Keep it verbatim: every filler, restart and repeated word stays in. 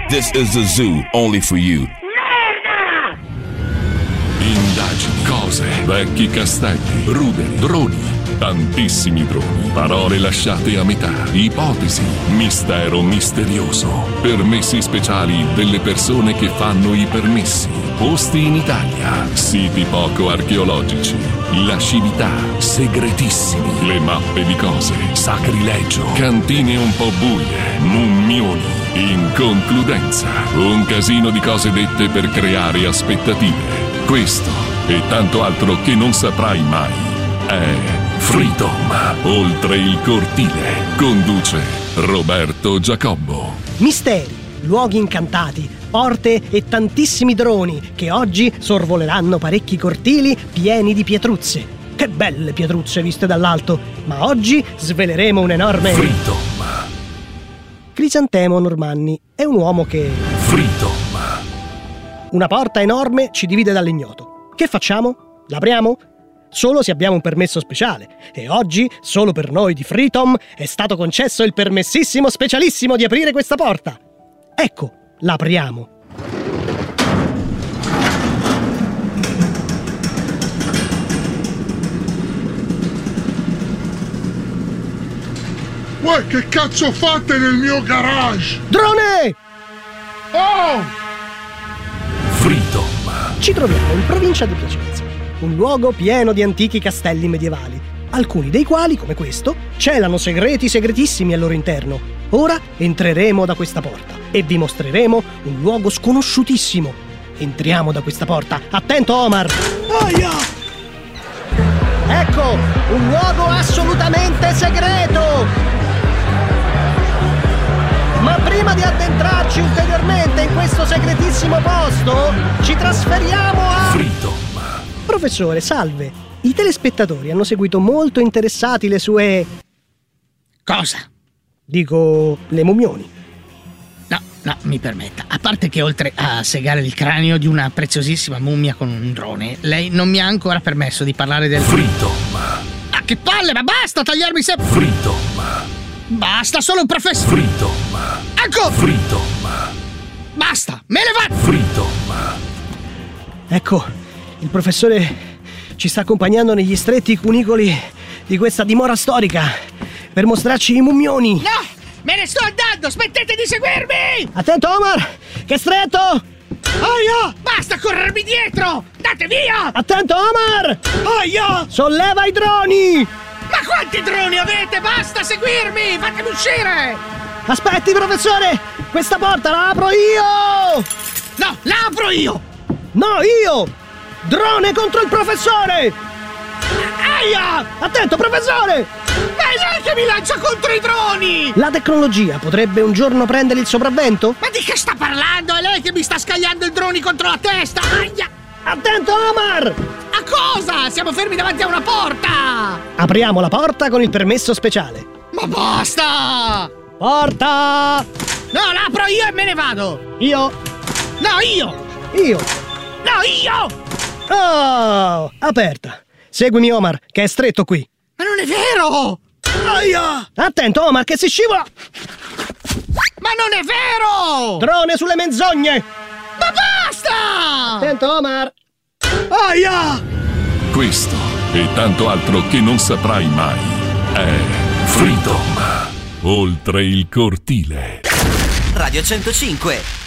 This is the zoo, only for you. Indagini, cose, vecchi castelli, ruderi, droni, tantissimi droni, parole lasciate a metà, ipotesi, mistero misterioso, permessi speciali delle persone che fanno i permessi, posti in Italia, siti poco archeologici, lascività, segretissimi, le mappe di cose, sacrilegio, cantine un po' buie, mummioni, inconcludenza, un casino di cose dette per creare aspettative. Questo e tanto altro che non saprai mai è Freedom, oltre il cortile. Conduce Roberto Giacobbo. Misteri, luoghi incantati, porte e tantissimi droni che oggi sorvoleranno parecchi cortili pieni di pietruzze. Che belle pietruzze viste dall'alto, ma oggi sveleremo un enorme... Freedom. Crisantemo Normanni è un uomo che... Freedom. Una porta enorme ci divide dall'ignoto. Che facciamo? L'apriamo? Solo se abbiamo un permesso speciale. E oggi, solo per noi di Freedom, è stato concesso il permessissimo specialissimo di aprire questa porta. Ecco, l'apriamo. Uè, che cazzo fate nel mio garage? Drone! Oh! Freedom. Ci troviamo in provincia di Piacenza, un luogo pieno di antichi castelli medievali, alcuni dei quali, come questo, celano segreti segretissimi al loro interno. Ora entreremo da questa porta e vi mostreremo un luogo sconosciutissimo. Entriamo da questa porta. Attento, Omar! Aia! Ecco, un luogo assolutamente segreto! Ma prima di addentrarci ulteriormente in questo segretissimo posto, ci trasferiamo a... Freedom. Professore, salve. I telespettatori hanno seguito molto interessati le sue... Cosa? Dico, le mummioni. No, no, mi permetta. A parte che oltre a segare il cranio di una preziosissima mummia con un drone, lei non mi ha ancora permesso di parlare del... Freedom. Ah, che palle, ma basta tagliarmi sempre... Freedom. Basta, solo un professore... Freedom. Ecco! Freedom. Basta, me ne vado! Freedom. Ecco, il professore ci sta accompagnando negli stretti cunicoli di questa dimora storica per mostrarci i mummioni. No! Me ne sto andando! Smettete di seguirmi! Attento, Omar! Che stretto! Aia! Basta corrermi dietro! Date via! Attento, Omar! Aia! Solleva i droni! Ma quanti droni avete? Basta seguirmi! Fatemi uscire! Aspetti, professore! Questa porta la apro io! No, la apro io! No, io! Drone contro il professore! Aia! Attento, professore! Ma è lei che mi lancia contro i droni! La tecnologia potrebbe un giorno prendere il sopravvento? Ma di che sta parlando? È lei che mi sta scagliando i droni contro la testa! Aia! Attento, Omar! A cosa? Siamo fermi davanti a una porta! Apriamo la porta con il permesso speciale. Ma basta! Porta! No, la apro io e me ne vado! Io? No, io! Io! No, io! Oh! Aperta! Seguimi, Omar, che è stretto qui. Ma non è vero! Aia! Attento, Omar, che si scivola! Ma non è vero! Drone sulle menzogne! Ma basta! Attento, Omar! Aia! Questo e tanto altro che non saprai mai è Freedom, oltre il cortile. Radio centocinque.